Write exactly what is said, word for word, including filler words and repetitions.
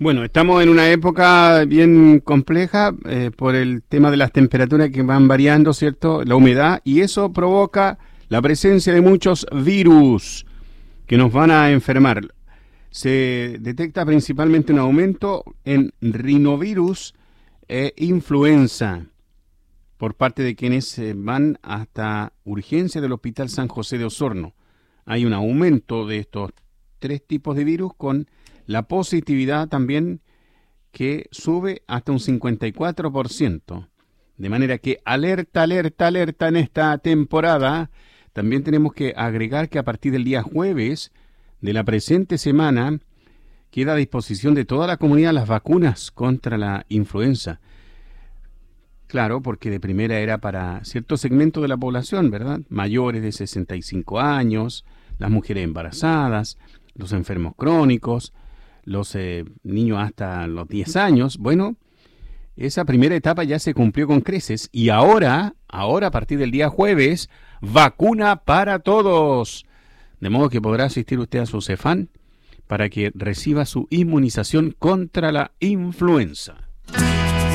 Bueno, estamos en una época bien compleja eh, por el tema de las temperaturas que van variando, ¿cierto? La humedad, y eso provoca la presencia de muchos virus que nos van a enfermar. Se detecta principalmente un aumento en rinovirus e influenza por parte de quienes eh, van hasta urgencia del Hospital San José de Osorno. Hay un aumento de estos tres tipos de virus con la positividad también que sube hasta un cincuenta y cuatro por ciento. De manera que alerta, alerta, alerta en esta temporada. También tenemos que agregar que a partir del día jueves de la presente semana queda a disposición de toda la comunidad las vacunas contra la influenza. Claro, porque de primera era para cierto segmento de la población, ¿verdad? Mayores de sesenta y cinco años, las mujeres embarazadas, los enfermos crónicos, los eh, niños hasta los diez años. Bueno, esa primera etapa ya se cumplió con creces y ahora, ahora a partir del día jueves, vacuna para todos. De modo que podrá asistir usted a su Cefam para que reciba su inmunización contra la influenza.